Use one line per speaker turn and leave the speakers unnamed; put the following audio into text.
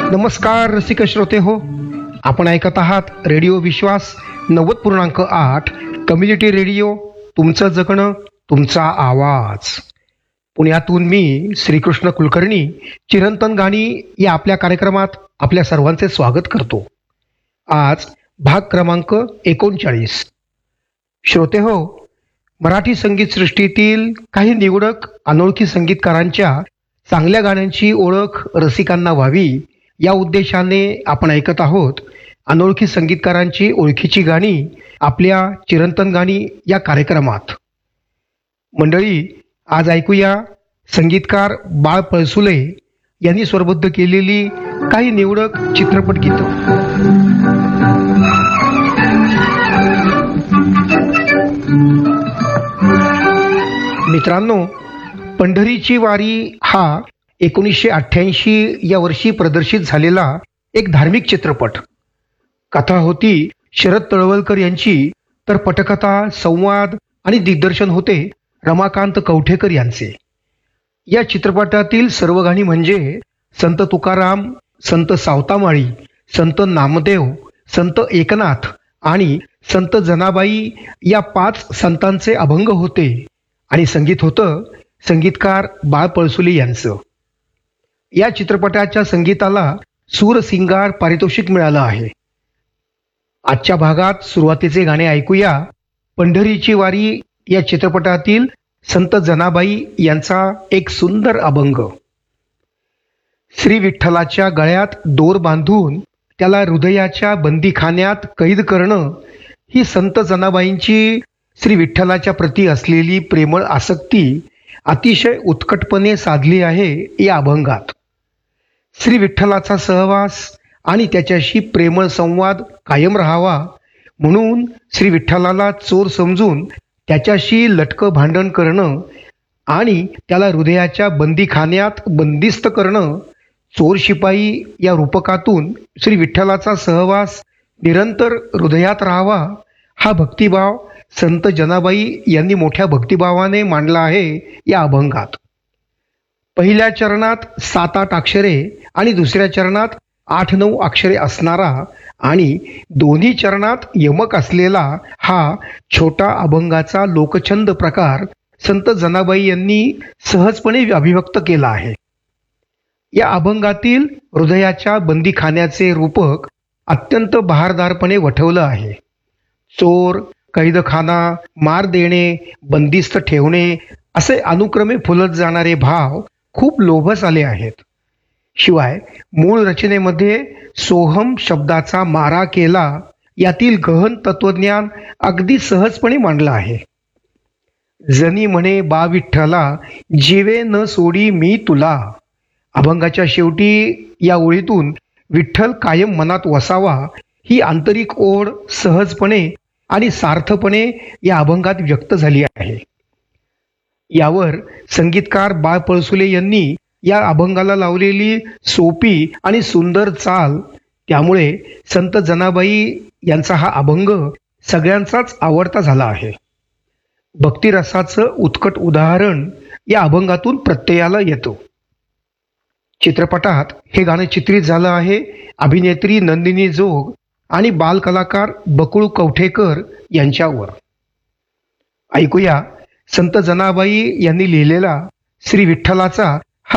नमस्कार रसिक श्रोते हो, आपण ऐकत आहात रेडिओ विश्वास 90.8 कम्युनिटी रेडिओ. तुमचं जगणं तुमचा आवाज. पुण्यातून मी श्रीकृष्ण कुलकर्णी चिरंतन गाणी या आपल्या कार्यक्रमात आपल्या सर्वांचे स्वागत करतो. आज भाग क्रमांक 39. श्रोते हो, मराठी संगीत सृष्टीतील काही निवडक अनोळखी संगीतकारांच्या चांगल्या गाण्यांची ओळख रसिकांना व्हावी या उद्देशाने आपण ऐकत आहोत अनोळखी संगीतकारांची ओळखीची गाणी आपल्या चिरंतन गाणी या कार्यक्रमात. मंडळी, आज ऐकूया संगीतकार बाळ पळसुले यांनी स्वरबद्ध केलेली काही निवडक चित्रपट गीतं. मित्रांनो, पंढरीची वारी हा 1988 या वर्षी प्रदर्शित झालेला एक धार्मिक चित्रपट. कथा होती शरद तळवलकर यांची, तर पटकथा, संवाद आणि दिग्दर्शन होते रमाकांत कवठेकर यांचे. या चित्रपटातील सर्व गाणी म्हणजे संत तुकाराम, संत सावतामाळी, संत नामदेव, संत एकनाथ आणि संत जनाबाई या 5 संतांचे अभंग होते आणि संगीत होतं संगीतकार बाळ पळसुले यांचं. या चित्रपटाच्या संगीताला सूरसिंगार पारितोषिक मिळालं आहे. आजच्या भागात सुरुवातीचे गाणे ऐकूया पंढरीची वारी या चित्रपटातील संत जनाबाई यांचा एक सुंदर अभंग. श्री विठ्ठलाच्या गळ्यात दोर बांधून त्याला हृदयाच्या बंदीखान्यात कैद करणं ही संत जनाबाईंची श्री विठ्ठलाच्या प्रती असलेली प्रेमळ आसक्ती अतिशय उत्कटपणे साधली आहे या अभंगात. श्री विठ्ठलाचा सहवास आणि त्याच्याशी प्रेमळ संवाद कायम राहावा म्हणून श्री विठ्ठलाला चोर समजून त्याच्याशी लटकं भांडण करणं आणि त्याला हृदयाच्या बंदीखान्यात बंदिस्त करणं, चोर शिपाई या रूपकातून श्री विठ्ठलाचा सहवास निरंतर हृदयात राहावा हा भक्तिभाव संत जनाबाई यांनी मोठ्या भक्तिभावाने मांडला आहे या अभंगात. पहिल्या चरणात 7-8 अक्षरे आणि दुसऱ्या चरणात 8-9 अक्षरे असणारा आणि दोन्ही चरणात यमक असलेला हा छोटा अभंगाचा लोकछंद प्रकार संत जनाबाई यांनी सहजपणे अभिव्यक्त केला आहे. या अभंगातील हृदयाच्या बंदीखान्याचे रूपक अत्यंत बहारदारपणे वठवलं आहे. चोर, कैदखाना, मार देणे, बंदिस्त ठेवणे असे अनुक्रमे फुलत जाणारे भाव खूप लोभस आले आहेत. शिवाय मूळ रचनेमध्ये सोहम शब्दाचा मारा केला यातील गहन तत्वज्ञान अगदी सहजपणे मांडलं आहे. जनी म्हणे बा विठ्ठला, जीवे न सोडी मी तुला. अभंगाच्या शेवटी या ओळीतून विठ्ठल कायम मनात वसावा ही आंतरिक ओढ सहजपणे आणि सार्थपणे या अभंगात व्यक्त झाली आहे. यावर संगीतकार बाळ पळसुले यांनी या अभंगाला लावलेली सोपी आणि सुंदर चाल, त्यामुळे संत जनाबाई यांचा हा अभंग सगळ्यांचाच आवडता झाला आहे. भक्तिरसाचं उत्कट उदाहरण या अभंगातून प्रत्ययाला येतो. चित्रपटात हे गाणं चित्रित झालं आहे अभिनेत्री नंदिनी जोग आणि बालकलाकार बकुळ कवठेकर यांच्यावर. ऐकूया संत जनाबाई यांनी लिहिलेला श्री विठ्ठलाचा